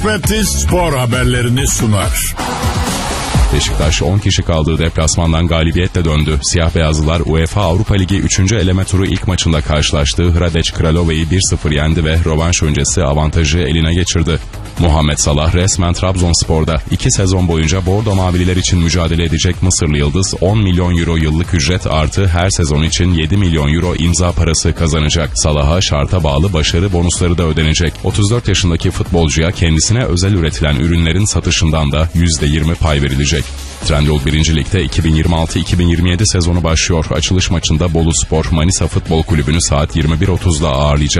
Fethi spor haberlerini sunar. Beşiktaş 10 kişi kaldığı deplasmandan galibiyetle döndü. Siyah beyazlılar UEFA Avrupa Ligi 3. eleme turu ilk maçında karşılaştığı Hradec Kralova'yı 1-0 yendi ve rövanş öncesi avantajı eline geçirdi. Muhammed Salah resmen Trabzonspor'da 2 sezon boyunca Bordo Mavililer için mücadele edecek Mısırlı yıldız 10 milyon euro yıllık ücret artı her sezon için 7 milyon euro imza parası kazanacak. Salah'a şarta bağlı başarı bonusları da ödenecek. 34 yaşındaki futbolcuya kendisine özel üretilen ürünlerin satışından da %20 pay verilecek. Trendyol 1. Lig'de 2026-2027 sezonu başlıyor. Açılış maçında Boluspor Manisa Futbol Kulübü'nü saat 21.30'da ağırlayacak.